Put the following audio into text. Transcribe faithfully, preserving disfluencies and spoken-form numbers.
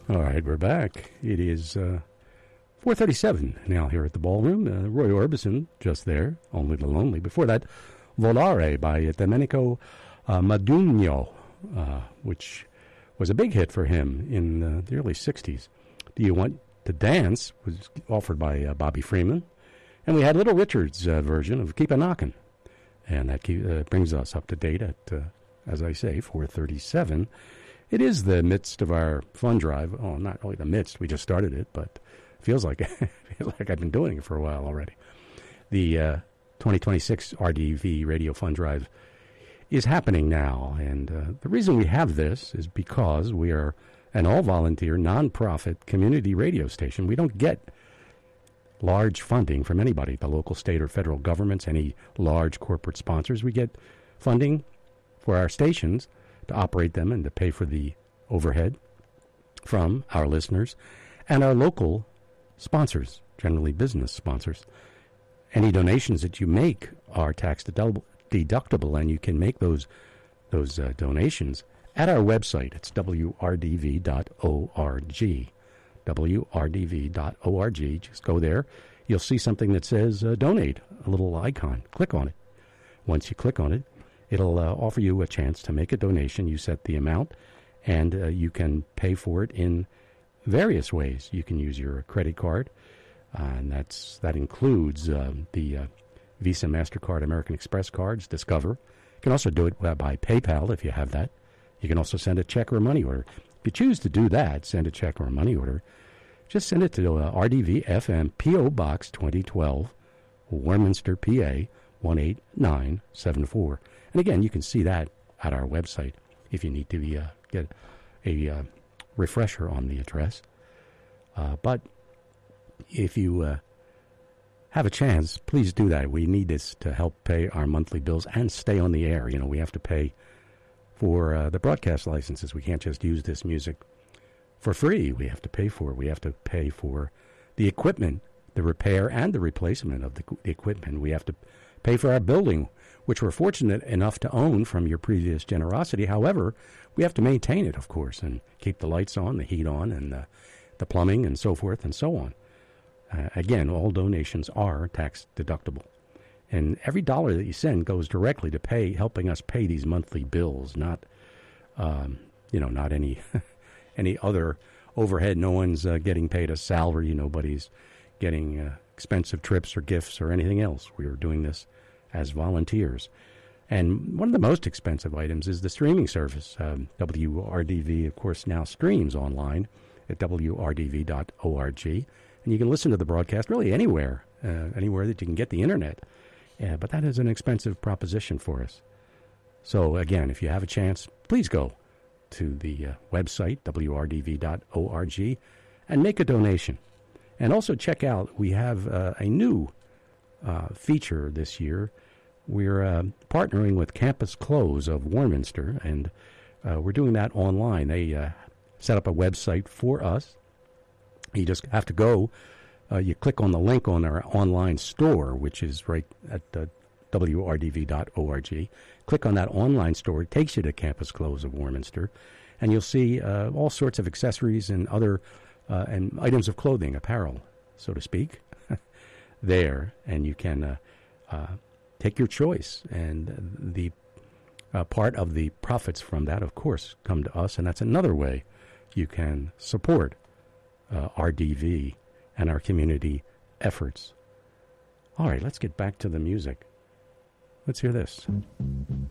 All right, we're back. It is uh, four thirty-seven now here at the Ballroom. Uh, Roy Orbison, just there, Only the Lonely. Before that, Volare by Domenico uh, Modugno, uh, which was a big hit for him in uh, the early sixties. Do You Want to Dance was offered by uh, Bobby Freeman. And we had Little Richard's uh, version of Keep a Knockin'. And that keep, uh, brings us up to date at, uh, as I say, four thirty-seven. It is the midst of our fund drive. Oh, not really the midst. We just started it, but it feels like feels like I've been doing it for a while already. The uh, twenty twenty-six R D V Radio Fund Drive is happening now, and uh, the reason we have this is because we are an all-volunteer, non-profit community radio station. We don't get large funding from anybody, the local, state, or federal governments, any large corporate sponsors. We get funding for our stations to operate them and to pay for the overhead from our listeners and our local sponsors, generally business sponsors. Any donations that you make are tax deductible, and you can make those those uh, donations at our website. It's w r d v dot org. w r d v dot org. Just go there. You'll see something that says uh, donate, a little icon. Click on it. Once you click on it, it'll uh, offer you a chance to make a donation. You set the amount, and uh, you can pay for it in various ways. You can use your credit card, uh, and that's that includes uh, the uh, Visa, MasterCard, American Express cards, Discover. You can also do it by PayPal if you have that. You can also send a check or a money order. If you choose to do that, send a check or a money order, just send it to uh, R D V F M, P O. Box twenty twelve, Warminster, P A, one eight nine seven four. And again, you can see that at our website if you need to uh, get a uh, refresher on the address. Uh, but if you uh, have a chance, please do that. We need this to help pay our monthly bills and stay on the air. You know, we have to pay for uh, the broadcast licenses. We can't just use this music for free. We have to pay for it. We have to pay for the equipment, the repair and the replacement of the, the equipment. We have to pay for our building, which we're fortunate enough to own from your previous generosity. However, we have to maintain it, of course, and keep the lights on, the heat on, and the, the plumbing, and so forth and so on. Uh, again, all donations are tax deductible. And every dollar that you send goes directly to pay, helping us pay these monthly bills, not, um, you know, not any any other overhead. No one's uh, getting paid a salary. Nobody's getting uh, expensive trips or gifts or anything else. We are doing this as volunteers. And one of the most expensive items is the streaming service. Um, W R D V, of course, now streams online at w r d v dot org. And you can listen to the broadcast really anywhere, uh, anywhere that you can get the internet. Yeah, but that is an expensive proposition for us. So, again, if you have a chance, please go to the uh, website, w r d v dot org, and make a donation. And also check out, we have uh, a new uh, feature this year. We're uh, partnering with Campus Close of Warminster, and uh, we're doing that online. They uh, set up a website for us. You just have to go. Uh, you click on the link on our online store, which is right at uh, w r d v dot org. Click on that online store. It takes you to Campus Close of Warminster, and you'll see uh, all sorts of accessories and other uh, and items of clothing, apparel, so to speak, there. And you can uh, uh, take your choice. And the uh, part of the profits from that, of course, come to us, and that's another way you can support uh, R D V and our community efforts. All right, let's get back to the music. Let's hear this.